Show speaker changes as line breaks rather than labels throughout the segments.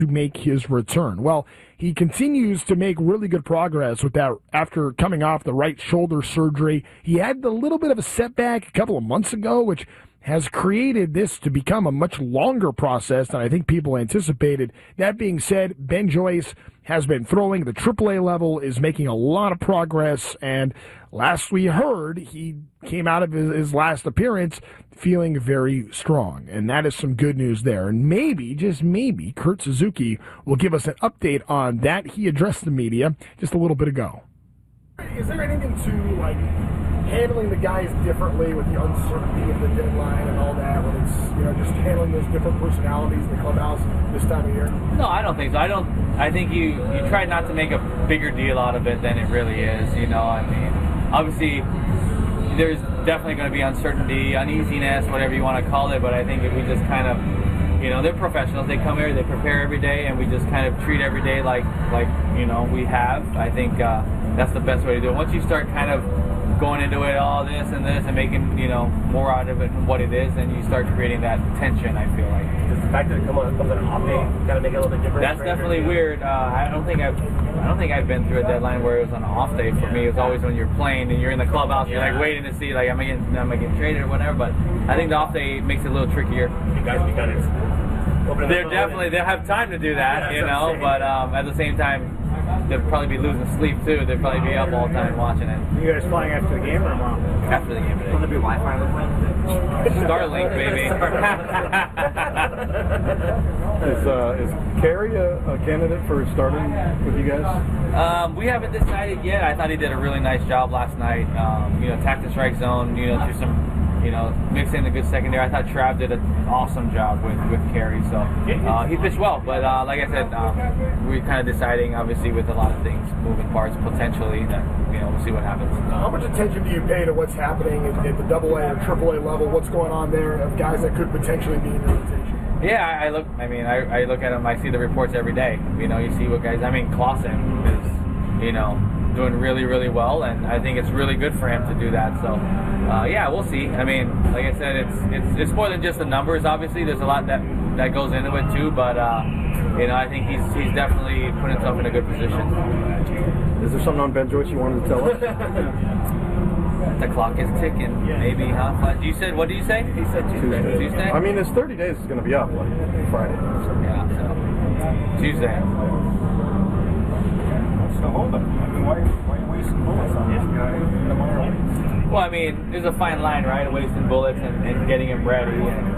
to make his return. Well, he continues to make really good progress with that after coming off the right shoulder surgery. He had a little bit of a setback a couple of months ago, which has created this to become a much longer process than I think people anticipated. That being said, Ben Joyce has been throwing. The AAA level is making a lot of progress, and last we heard, he came out of his last appearance feeling very strong, and that is some good news there. And maybe, just maybe, Kurt Suzuki will give us an update on that. He addressed the media just a little bit ago. Is there anything to, like, handling the guys differently with the uncertainty of the deadline and all that, when it's, just handling those different personalities in the clubhouse this time of year?
No, I don't think so. I think you try not to make a bigger deal out of it than it really is, I mean, obviously, there's definitely going to be uncertainty, uneasiness, whatever you want to call it, but I think if we just kind of, they're professionals. They come here, they prepare every day, and we just kind of treat every day like we have. I think that's the best way to do it. Once you start kind of going into it, all this and making more out of it than what it is, and you start creating that tension. I feel like
does the fact that it comes on an off day kind of make it a little bit different?
That's definitely weird. I don't think I've been through a deadline where it was on an off day for me. It was always when you're playing and you're in the clubhouse, you're like waiting to see am I getting traded or whatever. But I think the off day makes it a little trickier.
You guys be kind of
they'll have time to do that, but at the same time, they'll probably be losing sleep too. They'll probably be up all the time watching it.
You guys flying after the game or tomorrow?
After the game today.
Will there be Wi-Fi on the plane?
Starlink, baby.
Is Carey a candidate for starting with you guys?
We haven't decided yet. I thought he did a really nice job last night. Attacked the strike zone. Through some. Mixed in a good secondary. I thought Trav did an awesome job with Carey. So he pitched well. But like I said, we're kind of deciding, obviously, with a lot of things, moving parts potentially, that we'll see what happens.
How much attention do you pay to what's happening at the AA or AAA level? What's going on there of guys that could potentially be in your rotation?
Yeah, I look at them. I see the reports every day. You see what guys. I mean, Clausen is, doing really, really well, and I think it's really good for him to do that. So, we'll see. I mean, like I said, it's more than just the numbers. Obviously, there's a lot that goes into it too. But I think he's definitely put himself in a good position.
Is there something on Ben Joyce you wanted to tell us?
The clock is ticking. Maybe, huh? What did you say?
He said
Tuesday.
I mean, his 30 days is going to be up Friday. So.
Yeah. So Tuesday.
So hold it. Why are you wasting bullets on this guy in the minor leagues?
Well, I mean, there's a fine line, right? Wasting bullets and getting him ready.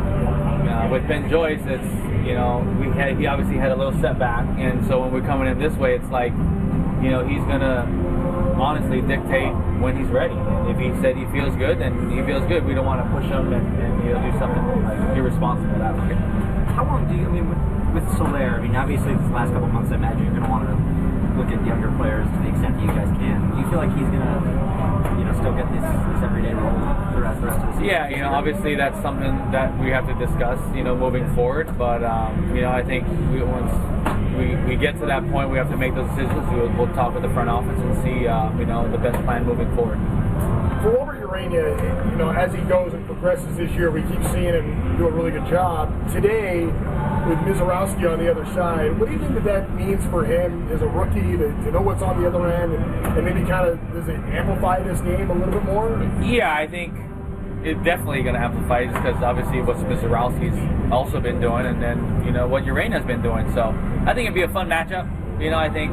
And with Ben Joyce, it's he obviously had a little setback, and so when we're coming in this way, it's like he's gonna honestly dictate when he's ready. And if he said he feels good, then he feels good. We don't want to push him and do something like irresponsible that way.
How long do you? With Soler, obviously, this last couple of months, I imagine you're gonna want to look at younger players to the extent that you guys can. Do you feel like he's going to, still get this everyday role for the rest of the season?
Yeah, obviously that's something that we have to discuss, moving forward. But, I think once we get to that point, we have to make those decisions. We'll talk with the front office and see, the best plan moving forward.
For Robert Urania, as he goes and progresses this year, we keep seeing him do a really good job. Today, with Mizorowski on the other side, what do you think that means for him as a rookie to know what's on the other end and maybe kind of, does it amplify this game a little bit more?
Yeah, I think it's definitely going to amplify just because obviously what Mizorowski's also been doing and then, what Urania's been doing. So I think it'd be a fun matchup. I think,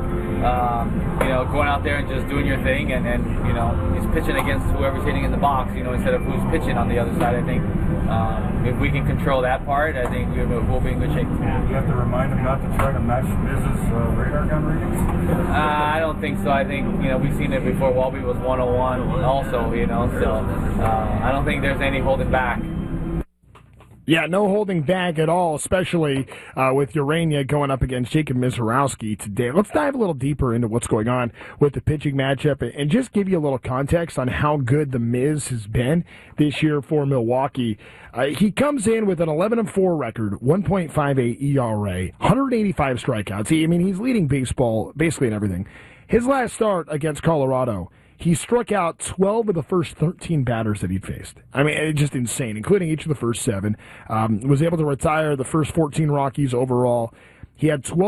going out there and just doing your thing and he's pitching against whoever's hitting in the box, instead of who's pitching on the other side. I think if we can control that part, I think we'll be in good shape.
You have to remind him not to try to match Miz's radar gun readings?
I don't think so. I think, we've seen it before. Walby was 101 also, so I don't think there's any holding back.
Yeah, no holding back at all, especially with Urania going up against Jacob Mizorowski today. Let's dive a little deeper into what's going on with the pitching matchup and just give you a little context on how good the Miz has been this year for Milwaukee. He comes in with an 11-4 record, 1.58 ERA, 185 strikeouts. He's leading baseball basically in everything. His last start against Colorado, he struck out 12 of the first 13 batters that he'd faced. It's just insane, including each of the first 7. Was able to retire the first 14 Rockies overall. He had 12